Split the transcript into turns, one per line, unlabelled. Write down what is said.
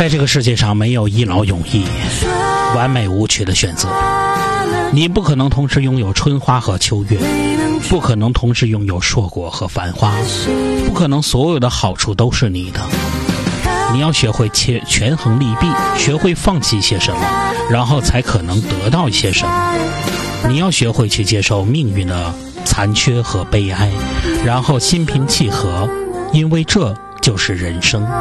在这个世界上没有一劳永逸、完美无缺的选择，你不可能同时拥有春花和秋月，不可能同时拥有硕果和繁花，不可能所有的好处都是你的。你要学会权衡利弊，学会放弃些什么，然后才可能得到一些什么。你要学会去接受命运的残缺和悲哀，然后心平气和，因为这就是人生。